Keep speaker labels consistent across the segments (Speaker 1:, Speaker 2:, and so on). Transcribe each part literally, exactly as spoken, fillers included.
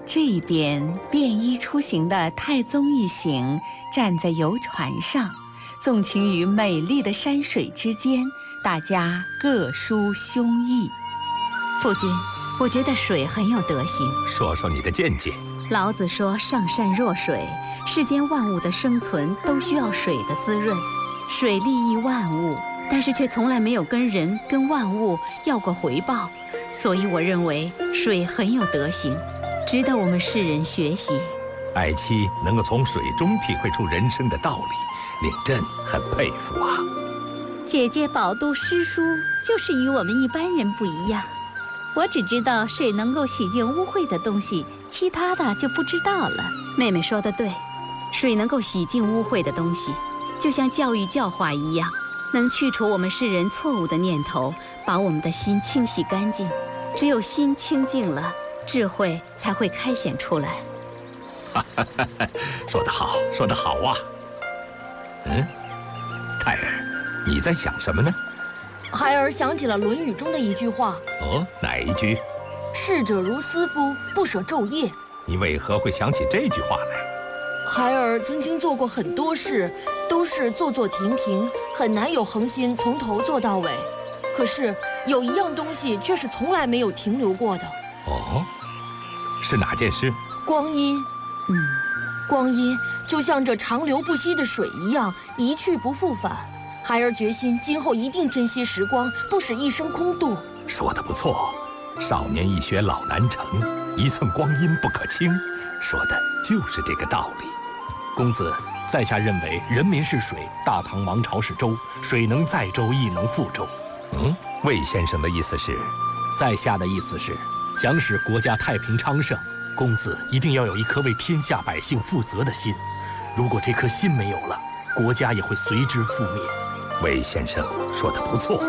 Speaker 1: 这边便衣出行的太宗一行站在游船上，纵情于美丽的山水之间，大家各抒胸臆。
Speaker 2: 夫君，我觉得水很有德行。
Speaker 3: 说说你的见解。
Speaker 2: 老子说上善若水，世间万物的生存都需要水的滋润，水利益万物，但是却从来没有跟人跟万物要过回报，所以我认为水很有德行，值得我们世人学习。
Speaker 3: 爱妻能够从水中体会出人生的道理，令朕很佩服啊。
Speaker 4: 姐姐饱读诗书，就是与我们一般人不一样。我只知道水能够洗净污秽的东西，其他的就不知道了。
Speaker 2: 妹妹说得对，水能够洗净污秽的东西，就像教育教化一样，能去除我们世人错误的念头，把我们的心清洗干净。只有心清净了，智慧才会开显出来。
Speaker 3: 说得好，说得好啊。嗯，泰儿，你在想什么呢？
Speaker 5: 孩儿想起了《论语》中的一句话。
Speaker 3: 哦，哪一句？
Speaker 5: 逝者如斯夫，不舍昼夜。
Speaker 3: 你为何会想起这句话来？
Speaker 5: 孩儿曾经做过很多事，都是坐坐停停，很难有恒心从头做到尾。可是有一样东西却是从来没有停留过的。
Speaker 3: 哦，是哪件事？
Speaker 5: 光阴。
Speaker 2: 嗯，
Speaker 5: 光阴就像这长流不息的水一样，一去不复返。孩儿决心今后一定珍惜时光，不使一生空度。
Speaker 3: 说得不错，少年易学老难成，一寸光阴不可轻，说的就是这个道理。
Speaker 6: 公子，在下认为人民是水，大唐王朝是舟，水能载舟亦能覆舟。
Speaker 3: 嗯，魏先生的意思是？
Speaker 6: 在下的意思是，想使国家太平昌盛，公子一定要有一颗为天下百姓负责的心。如果这颗心没有了，国家也会随之覆灭。
Speaker 3: 魏先生说得不错。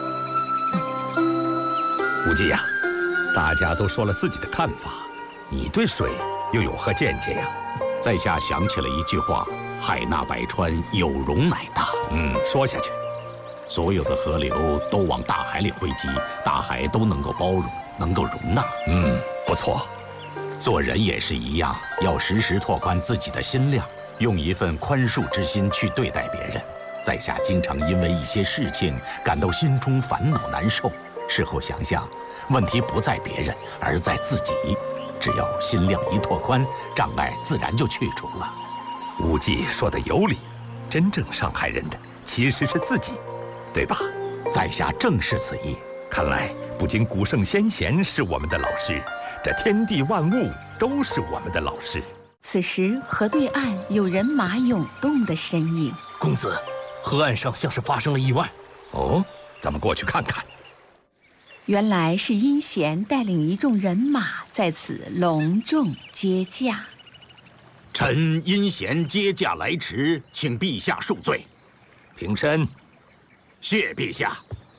Speaker 3: 无忌呀，大家都说了自己的看法，你对水又有何见解呀？
Speaker 7: 在下想起了一句话：海纳百川，有容乃大。
Speaker 3: 嗯，说下去。
Speaker 7: 所有的河流都往大海里汇集，大海都能够包容，能够容纳。
Speaker 3: 嗯，不错。
Speaker 7: 做人也是一样，要时时拓宽自己的心量，用一份宽恕之心去对待别人。在下经常因为一些事情感到心中烦恼难受，事后想想，问题不在别人，而在自己。只要心量一拓宽，障碍自然就去除了。
Speaker 3: 无忌说的有理，真正伤害人的其实是自己，对吧？
Speaker 7: 在下正是此意。
Speaker 3: 看来不仅古圣先贤是我们的老师，这天地万物都是我们的老师。
Speaker 1: 此时河对岸有人马涌动的身影。
Speaker 6: 公子，河岸上像是发生了意外。
Speaker 3: 哦，咱们过去看看。
Speaker 1: 原来是殷贤带领一众人马在此隆重接驾。
Speaker 7: 臣殷贤接驾来迟，请陛下恕罪。
Speaker 3: 平身。
Speaker 7: 谢陛下。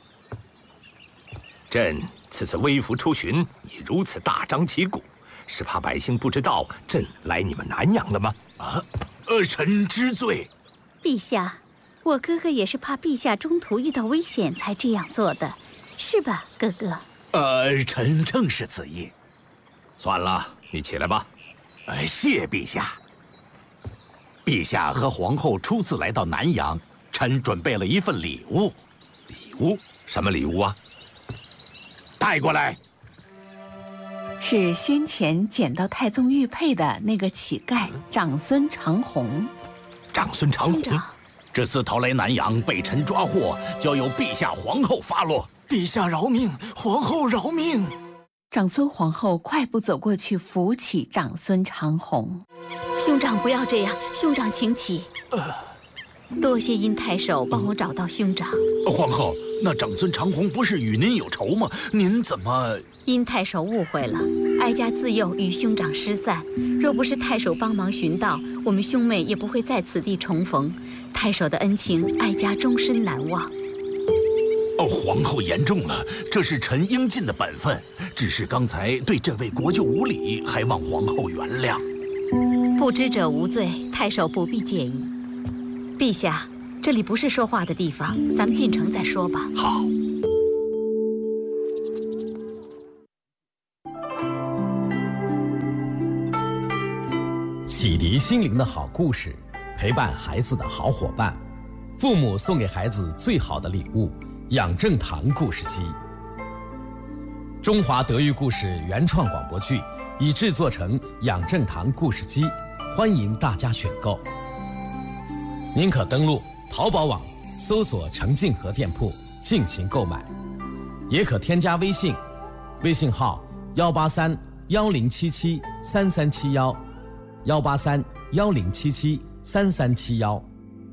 Speaker 3: 朕此次微服出巡，你如此大张旗鼓，是怕百姓不知道朕来你们南阳了吗？
Speaker 7: 啊，呃，臣知罪。
Speaker 4: 陛下，我哥哥也是怕陛下中途遇到危险才这样做的，是吧，哥哥？
Speaker 7: 呃，臣正是此意。
Speaker 3: 算了，你起来吧。
Speaker 7: 呃，谢陛下。陛下和皇后初次来到南阳，臣准备了一份礼物。
Speaker 3: 礼物？什么礼物啊？
Speaker 7: 带过来。
Speaker 1: 是先前捡到太宗玉佩的那个乞丐长孙长虹。
Speaker 3: 长孙长虹，
Speaker 7: 这次逃来南阳被臣抓获，交由陛下皇后发落。
Speaker 6: 陛下饶命，皇后饶命！
Speaker 1: 长孙皇后快步走过去扶起长孙长虹。
Speaker 2: 兄长不要这样，兄长请起。
Speaker 6: 呃，
Speaker 2: 多谢殷太守帮我找到兄长。
Speaker 7: 皇后，那长孙长虹不是与您有仇吗？您怎么……
Speaker 2: 殷太守误会了，哀家自幼与兄长失散，若不是太守帮忙寻到，我们兄妹也不会在此地重逢。太守的恩情，哀家终身难忘。
Speaker 7: 哦，皇后言重了，这是臣应尽的本分，只是刚才对这位国舅无礼，还望皇后原谅。
Speaker 2: 不知者无罪，太守不必介意。陛下，这里不是说话的地方，咱们进城再说吧。
Speaker 3: 好。
Speaker 8: 启迪心灵的好故事，陪伴孩子的好伙伴。父母送给孩子最好的礼物，养正堂故事机。中华德育故事原创广播剧已制作成养正堂故事机，欢迎大家选购。您可登录淘宝网搜索程静和店铺进行购买，也可添加微信，微信号幺八三幺零七七三三七幺，幺八三幺零七七三三七幺。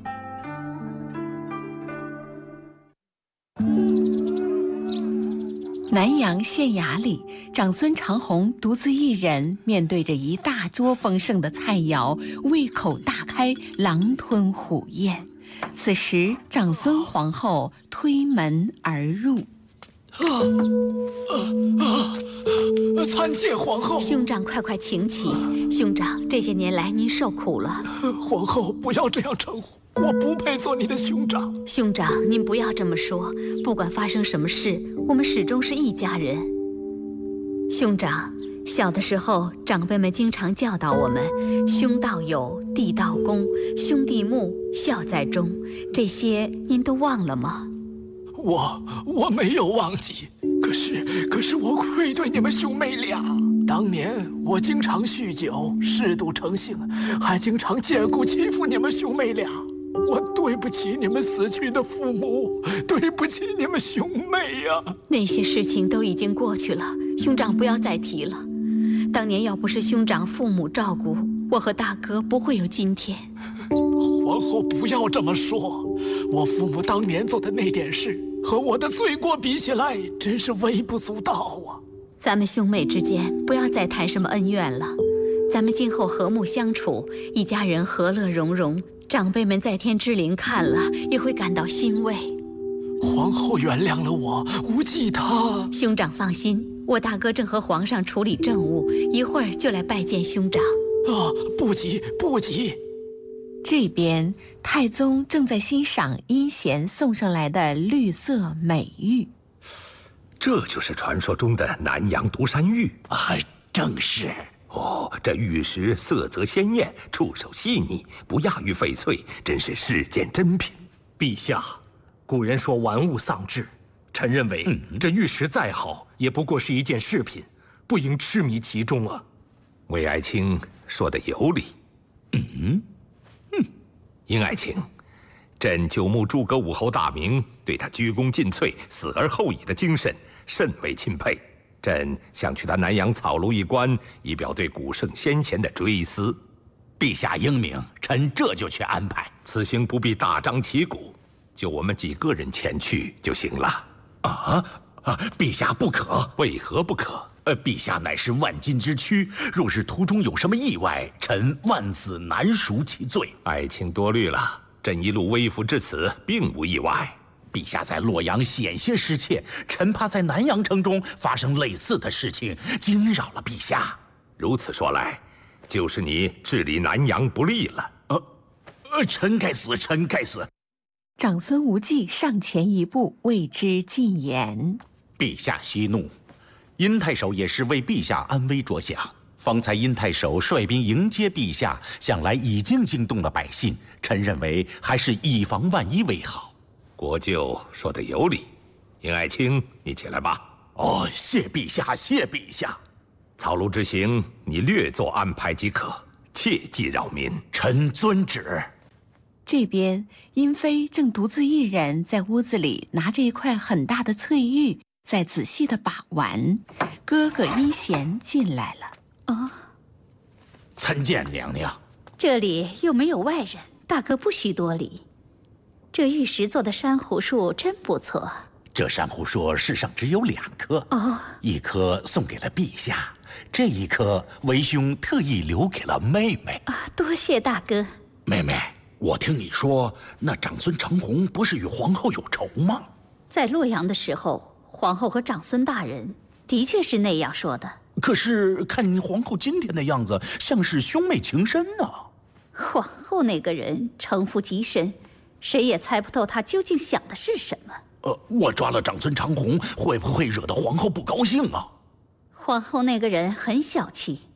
Speaker 1: 南阳县衙里，长孙长虹独自一人，面对着一大桌丰盛的菜肴，胃口大开，狼吞虎咽。此时，长孙皇后推门而入。
Speaker 9: 啊啊啊！参见皇后。
Speaker 2: 兄长，快快请起。兄长，这些年来您受苦了。
Speaker 9: 皇后，不要这样称呼。我不配做你的兄长。
Speaker 2: 兄长，您不要这么说。不管发生什么事，我们始终是一家人。兄长，小的时候，长辈们经常教导我们：兄道友，弟道恭，兄弟睦，孝在中。这些您都忘了吗？
Speaker 9: 我我没有忘记，可是可是我愧对你们兄妹俩。当年我经常酗酒，嗜赌成性，还经常借故欺负你们兄妹俩。我对不起你们死去的父母，对不起你们兄妹呀！
Speaker 2: 那些事情都已经过去了，兄长不要再提了。当年要不是兄长父母照顾，我和大哥不会有今天。
Speaker 9: 皇后不要这么说，我父母当年做的那点事，和我的罪过比起来，真是微不足道啊。
Speaker 2: 咱们兄妹之间不要再谈什么恩怨了，咱们今后和睦相处，一家人和乐融融。长辈们在天之灵看了也会感到欣慰。
Speaker 9: 皇后原谅了我，无忌他。
Speaker 2: 兄长放心，我大哥正和皇上处理政务，一会儿就来拜见兄长。
Speaker 9: 啊，不急不急。
Speaker 1: 这边太宗正在欣赏阴贤送上来的绿色美玉。
Speaker 3: 这就是传说中的南阳独山玉
Speaker 7: 啊，正是。
Speaker 3: 哦，这玉石色泽鲜艳，触手细腻，不亚于翡翠，真是世间珍品。
Speaker 6: 陛下，古人说玩物丧志，臣认为、嗯、这玉石再好，也不过是一件饰品，不应痴迷其中啊。
Speaker 3: 魏爱卿说的有理。
Speaker 7: 嗯嗯，
Speaker 3: 殷爱卿，朕久慕诸葛武侯大名，对他鞠躬尽瘁、死而后已的精神甚为钦佩。朕想去他南阳草庐一观，以表对古圣先贤的追思。
Speaker 7: 陛下英明，臣这就去安排。
Speaker 3: 此行不必大张旗鼓，就我们几个人前去就行了。
Speaker 7: 啊啊！陛下不可。
Speaker 3: 为何不可？
Speaker 7: 呃，陛下乃是万金之躯，若是途中有什么意外，臣万死难赎其罪。
Speaker 3: 爱卿多虑了，朕一路微服至此，并无意外。
Speaker 7: 陛下在洛阳险些失窃，臣怕在南阳城中发生类似的事情，惊扰了陛下。
Speaker 3: 如此说来，就是你治理南阳不力了。
Speaker 7: 呃，呃，臣该死，臣该死。
Speaker 1: 长孙无忌上前一步，为之进言：
Speaker 7: 陛下息怒，殷太守也是为陛下安危着想。方才殷太守率兵迎接陛下，想来已经惊动了百姓，臣认为还是以防万一为好。
Speaker 3: 国舅说的有理，殷爱卿，你起来吧。
Speaker 7: 哦，谢陛下，谢陛下。
Speaker 3: 草庐之行，你略作安排即可，切忌扰民。
Speaker 7: 臣遵旨。
Speaker 1: 这边殷妃正独自一人在屋子里拿着一块很大的翠玉，在仔细的把玩。哥哥殷贤进来了。
Speaker 2: 哦，
Speaker 7: 参见娘娘。
Speaker 4: 这里又没有外人，大哥不需多礼。这玉石做的珊瑚树真不错。
Speaker 7: 这珊瑚树世上只有两棵，
Speaker 4: 哦，
Speaker 7: 一棵送给了陛下，这一棵为兄特意留给了妹妹。
Speaker 4: 啊，多谢大哥。
Speaker 7: 妹妹，我听你说，那长孙长虹不是与皇后有仇吗？
Speaker 4: 在洛阳的时候，皇后和长孙大人的确是那样说的。
Speaker 7: 可是看皇后今天的样子，像是兄妹情深呢。
Speaker 4: 皇后那个人城府极深，谁也猜不透她究竟想的是什么。
Speaker 7: 呃，我抓了长孙长虹，会不会惹得皇后不高兴啊？
Speaker 4: 皇后那个人很小气，